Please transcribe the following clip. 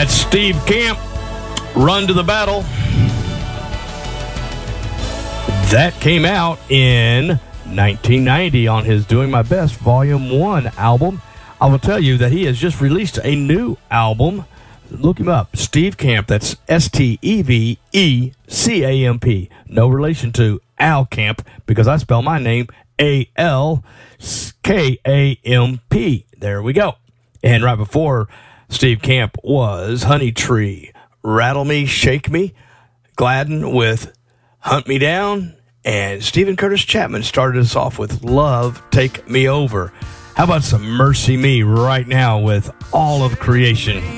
That's Steve Camp, Run to the Battle. That came out in 1990 on his Doing My Best Volume 1 album. I will tell you that he has just released a new album. Look him up. Steve Camp. That's Stevecamp. No relation to Al Camp, because I spell my name Alkamp. There we go. And right before Steve Camp was Honey Tree, Rattle Me, Shake Me, Gladden with Hunt Me Down, and Stephen Curtis Chapman started us off with Love, Take Me Over. How about some Mercy Me right now with All of Creation?